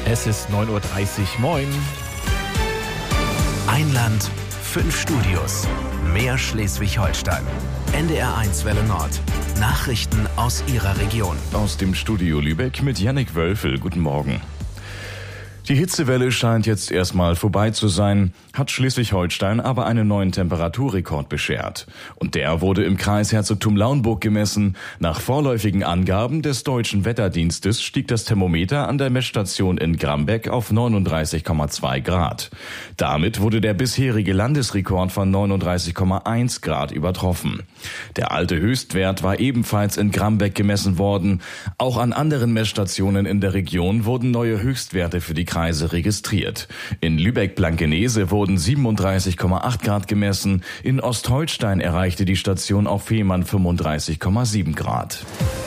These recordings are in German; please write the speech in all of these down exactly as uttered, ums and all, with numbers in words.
Es ist neun Uhr dreißig. Moin. Ein Land, fünf Studios. Mehr Schleswig-Holstein. N D R eins Welle Nord. Nachrichten aus Ihrer Region. Aus dem Studio Lübeck mit Jannik Wölfel. Guten Morgen. Die Hitzewelle scheint jetzt erstmal vorbei zu sein, hat Schleswig-Holstein aber einen neuen Temperaturrekord beschert. Und der wurde im Kreis Herzogtum-Lauenburg gemessen. Nach vorläufigen Angaben des Deutschen Wetterdienstes stieg das Thermometer an der Messstation in Grambeck auf neununddreißig Komma zwei Grad. Damit wurde der bisherige Landesrekord von neununddreißig Komma eins Grad übertroffen. Der alte Höchstwert war ebenfalls in Grambeck gemessen worden. Auch an anderen Messstationen in der Region wurden neue Höchstwerte für die Kreise registriert. In Lübeck-Blankenese wurden siebenunddreißig Komma acht Grad gemessen. In Ostholstein erreichte die Station auf Fehmarn fünfunddreißig Komma sieben Grad.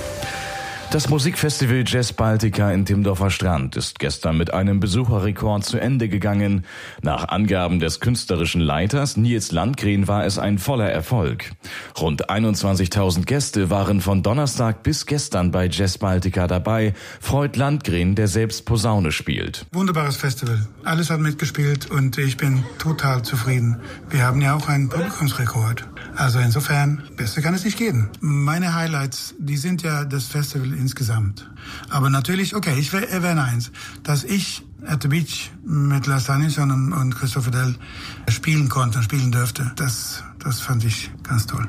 Das Musikfestival Jazz Baltica in Timmendorfer Strand ist gestern mit einem Besucherrekord zu Ende gegangen. Nach Angaben des künstlerischen Leiters Nils Landgren war es ein voller Erfolg. Rund einundzwanzigtausend Gäste waren von Donnerstag bis gestern bei Jazz Baltica dabei. Freud Landgren, der selbst Posaune spielt. Wunderbares Festival. Alles hat mitgespielt und ich bin total zufrieden. Wir haben ja auch einen Publikumsrekord. Also insofern, besser kann es nicht gehen. Meine Highlights, die sind ja das Festival insgesamt. Aber natürlich, okay, ich erwähne eins, dass ich at the Beach mit Lars Danielsson und, und Christopher Dell spielen konnte und spielen dürfte. Das, das fand ich ganz toll.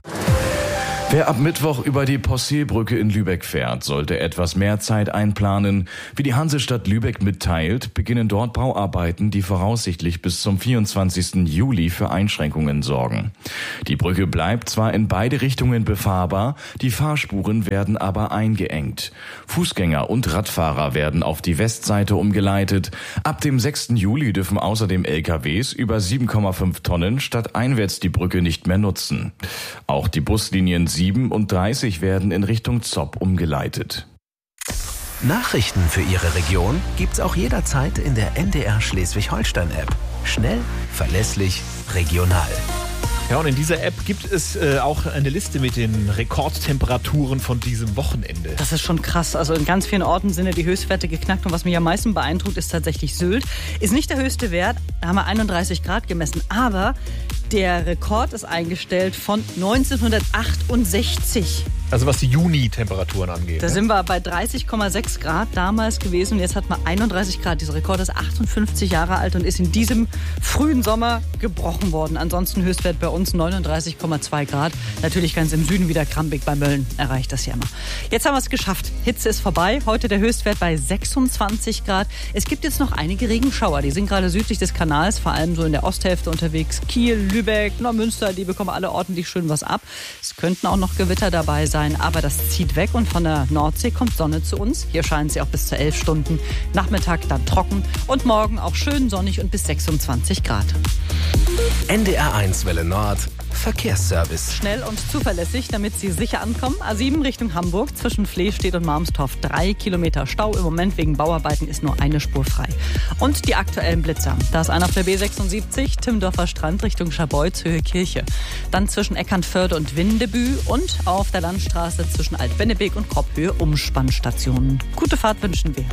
Wer ab Mittwoch über die Posseelbrücke in Lübeck fährt, sollte etwas mehr Zeit einplanen. Wie die Hansestadt Lübeck mitteilt, beginnen dort Bauarbeiten, die voraussichtlich bis zum vierundzwanzigsten Juli für Einschränkungen sorgen. Die Brücke bleibt zwar in beide Richtungen befahrbar, die Fahrspuren werden aber eingeengt. Fußgänger und Radfahrer werden auf die Westseite umgeleitet. Ab dem sechsten Juli dürfen außerdem L K Ws über sieben Komma fünf Tonnen stadteinwärts die Brücke nicht mehr nutzen. Auch die Buslinien sieben und dreißig werden in Richtung Zopp umgeleitet. Nachrichten für Ihre Region gibt's auch jederzeit in der N D R Schleswig-Holstein-App. Schnell, verlässlich, regional. Ja, und in dieser App gibt es äh, auch eine Liste mit den Rekordtemperaturen von diesem Wochenende. Das ist schon krass. Also in ganz vielen Orten sind ja die Höchstwerte geknackt. Und was mich am meisten beeindruckt, ist tatsächlich Sylt. Ist nicht der höchste Wert, da haben wir einunddreißig Grad gemessen. Aber der Rekord ist eingestellt von neunzehnhundertachtundsechzig. Also was die Juni-Temperaturen angeht. Da ne? sind wir bei dreißig Komma sechs Grad damals gewesen und jetzt hat man einunddreißig Grad. Dieser Rekord ist achtundfünfzig Jahre alt und ist in diesem frühen Sommer gebrochen worden. Ansonsten Höchstwert bei uns neununddreißig Komma zwei Grad. Natürlich ganz im Süden wieder Grambeck bei Mölln erreicht das ja immer. Jetzt haben wir es geschafft. Hitze ist vorbei. Heute der Höchstwert bei sechsundzwanzig Grad. Es gibt jetzt noch einige Regenschauer. Die sind gerade südlich des Kanals, vor allem so in der Osthälfte unterwegs. Kiel, Lübeck, Neumünster, die bekommen alle ordentlich schön was ab. Es könnten auch noch Gewitter dabei sein. Aber das zieht weg und von der Nordsee kommt Sonne zu uns. Hier scheint sie auch bis zu elf Stunden. Nachmittag dann trocken und morgen auch schön sonnig und bis sechsundzwanzig Grad. N D R eins Welle Nord. Verkehrsservice. Schnell und zuverlässig, damit Sie sicher ankommen. A sieben Richtung Hamburg zwischen Flehstedt und Malmstorf. Drei Kilometer Stau. Im Moment wegen Bauarbeiten ist nur eine Spur frei. Und die aktuellen Blitzer. Da ist einer auf der B sechsundsiebzig, Timmendorfer Strand Richtung Scharbeutz, Höhe Kirche. Dann zwischen Eckernförde und Windebü und auf der Landstraße zwischen Alt-Bennebeek und Kropphöhe Umspannstationen. Gute Fahrt wünschen wir.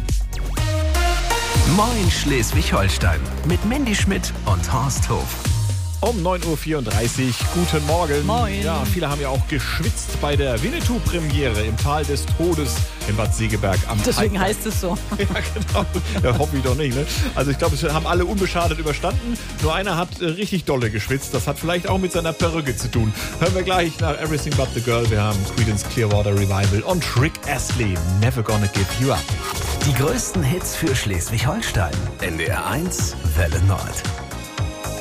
Moin Schleswig-Holstein mit Mandy Schmidt und Horst Hof. Um neun Uhr vierunddreißig. Guten Morgen. Moin. Ja, viele haben ja auch geschwitzt bei der Winnetou-Premiere im Tal des Todes in Bad Segeberg am Deswegen Heidmark. heißt es so. Ja, genau. Ja, hoffe ich doch nicht. Ne? Also ich glaube, es haben alle unbeschadet überstanden. Nur einer hat äh, richtig dolle geschwitzt. Das hat vielleicht auch mit seiner Perücke zu tun. Hören wir gleich nach Everything But The Girl. Wir haben Creedence Clearwater Revival und Rick Astley, Never Gonna Give You Up. Die größten Hits für Schleswig-Holstein. N D R eins Welle Nord.